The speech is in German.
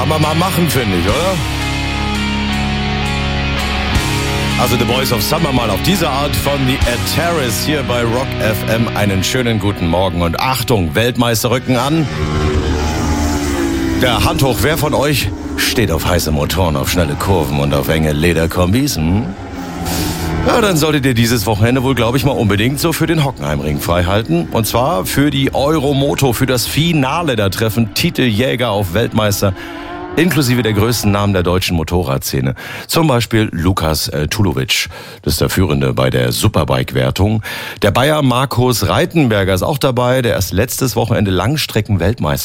Kann man mal machen, finde ich, oder? Also The Boys of Summer mal auf diese Art von The Terrace hier bei Rock FM. Einen schönen guten Morgen und Achtung, Weltmeister rücken an. Der Hand hoch, wer von euch steht auf heiße Motoren, auf schnelle Kurven und auf enge Lederkombis? Ja, dann solltet ihr dieses Wochenende wohl, glaube ich, mal unbedingt so für den Hockenheimring freihalten. Und zwar für die Euromoto, für das Finale. Da treffen Titeljäger auf Weltmeister, inklusive der größten Namen der deutschen Motorradszene. Zum Beispiel Lukas Tulovic. Das ist der Führende bei der Superbike-Wertung. Der Bayer Markus Reitenberger ist auch dabei. Der erst letztes Wochenende Langstrecken-Weltmeister